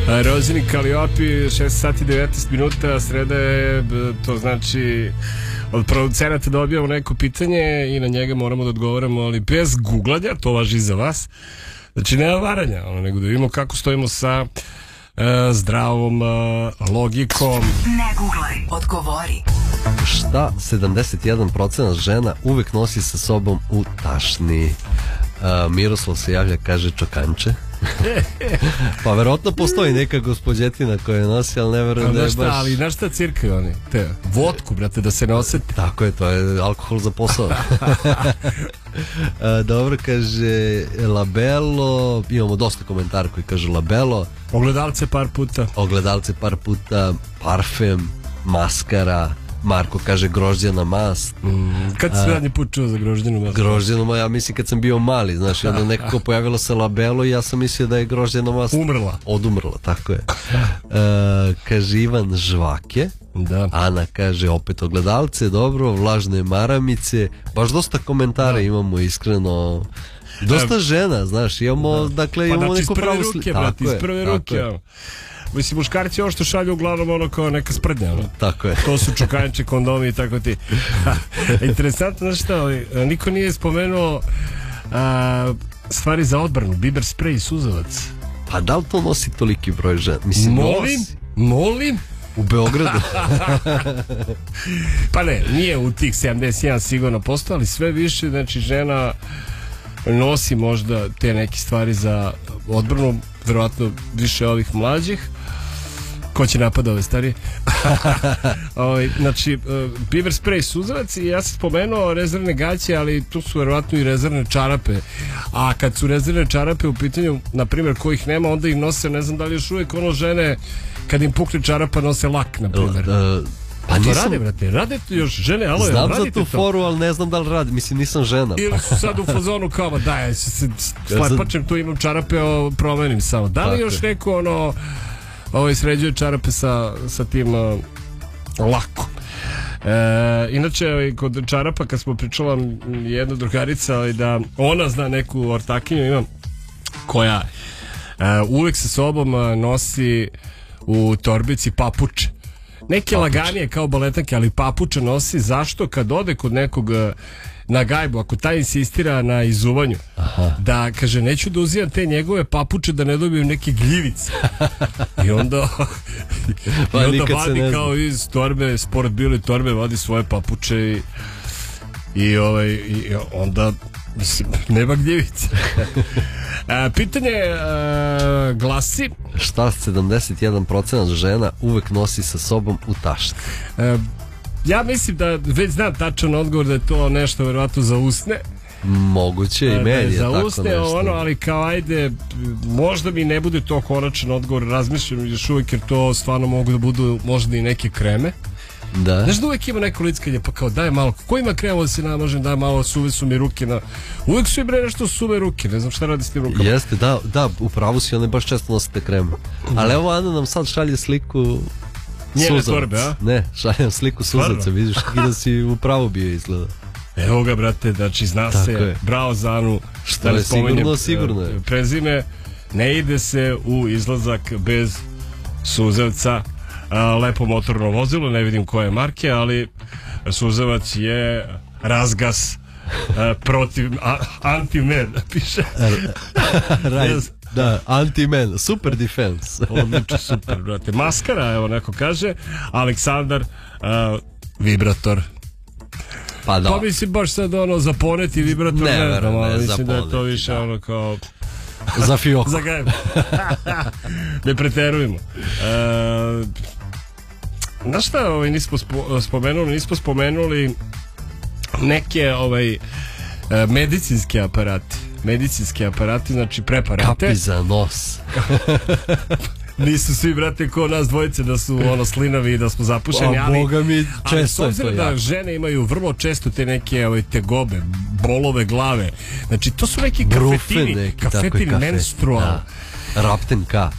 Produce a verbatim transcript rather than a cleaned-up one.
Rozini Kaliopi, šest sati devetnaest minuta, sreda je, to znači od producenata dobijamo neko pitanje i na njega moramo da odgovaramo, ali bez googlanja, to važi i za vas. Znači nema varanja, ono, nego da vidimo kako stojimo sa uh, zdravom uh, logikom. Ne googlaj, odgovori. Šta sedamdeset jedan posto žena uvek nosi sa sobom u tašni? Uh, Miroslav se javlja, kaže čokanče. Pa verovatno postoji neka gospođetina koja nosi, ali ne verujem da je baš... Ali znaš šta cirkaju oni? Te, vodku, brate, da se ne oseti. Tako je, to je alkohol za posao. A, dobro, kaže Labelo. Imamo dosta komentara koji kaže Labelo. Ogledalce par puta. Ogledalce par puta, parfem, maskara. Marko kaže grožđena mast. Mm, kad si zadnji put čuo za grožđenu mast? Grožđenu mast, ja mislim kad sam bio mali, znaš, onda nekako pojavilo se Labelo i ja sam mislio da je grožđena mast umrla. Odumrla, tako je. Uh, kaže Ivan žvake. Da. Ana kaže opet ogledalce, dobro, vlažne maramice. Baš dosta komentara da. Imamo, iskreno. Dosta e, žena, znaš, imamo, da. Dakle, pa imamo znači, neku pravu sliku. Iz prve ruke, brate, iz prve ruke. Mislim, muškarci ovo što šalju uglavnom ono kao neka sprdnja, ono. Tako je. To su čokanče, kondomi i tako ti. Interesantno, znaš šta, niko nije spomenuo a, stvari za odbranu, biber sprej i suzavac. Pa da li to nosi toliki broj žena? Mislim, molim, nosi. molim. U Beogradu. Pa ne, nije u tih sedamdeset jedan sigurno posto, ali sve više, znači žena nosi možda te neke stvari za odbranu, verovatno više ovih mlađih. Ko će napada ove starije? Znači, biber sprej, suzavac, i ja sam spomenuo rezervne gaće, ali tu su verovatno i rezervne čarape. A kad su rezervne čarape u pitanju, na primjer, kojih nema, onda ih nose, ne znam da li još uvijek ono žene, kad im pukne čarapa, nose lak, na primjer. Pa to nisam... rade, brate, rade još žene, alo, znam za tu foru, ali ne znam da li radi, mislim, nisam žena. Ili su sad u fazonu kao, daj, se slepačem, tu imam čarape, promenim samo. Da li još neko, ono, ovo sređuje čarape sa, sa tim uh, lakom? E, inače, kod čarapa, kad smo pričala jedna drugarica, da ona zna neku ortakinju, imam, koja uh, uvek sa sobom uh, nosi u torbici papuče. Neke papuče. Laganije kao baletanke, ali papuče nosi. Zašto? Kad ode kod nekog na gajbu, ako taj insistira na izuvanju, aha, da kaže neću da uzimam te njegove papuče da ne dobijem neke gljivice. I onda pa i onda vadi kao iz torbe, sport bili torbe, vadi svoje papuče i, i, ovaj, i onda mislim, nema gljivice. A, pitanje a, glasi: šta sedamdeset jedan posto žena uvek nosi sa sobom u tašti? A, ja mislim da već znam tačan odgovor, da je to nešto verovatno za usne. Moguće i meni je za tako usne, nešto. Ono, ali kao ajde, možda mi ne bude to konačan odgovor, razmišljam još uvijek, jer to stvarno mogu da budu možda i neke kreme. Da. Znaš da uvijek ima neko lickanje, pa kao daj malo, ko ima krema da se namažem, daj malo, suve su mi ruke na... Uvijek su i bre nešto suve ruke, ne znam šta radi s tim rukama. Jeste, da, da, upravo si, one baš često nosite kremu. Ali evo Ana nam sad šalje sliku njene torbe, a? Ne, šaljem sliku suzavca, vidiš kako da si upravo bio izgleda. Evo ga, brate, znači zna tako se, je. Bravo za Anu, šta je sigurno, sigurno je. Prezime, ne ide se u izlazak bez suzavca. A, lepo motorno vozilo, ne vidim koje marke, ali suzavac je razgas a, protiv a, anti-men, piše. Right. Da, anti-men, super defense. Odlično, super, brate. Maskara, evo neko kaže. Aleksandar, a, vibrator. Pa da. Pa mislim baš sad ono za poneti vibrator, ne, ne, ne, znam, ali ne, mislim da je to više da. ono kao... Za fioku. Za gajem. Ne preterujemo. E, znaš šta, ovaj, nismo spo, spomenuli, nismo spomenuli neke ovaj, medicinske aparate. Medicinske aparate, znači preparate. Kapi za nos. Nisu svi, brate, ko nas dvojice da su ono slinavi i da smo zapušeni, ali, Boga mi, ali s obzirom da žene imaju vrlo često te neke ovaj, tegobe, bolove glave, znači to su neki kafetini, neki, kafetini kafe. menstrual. Da. Rapten K.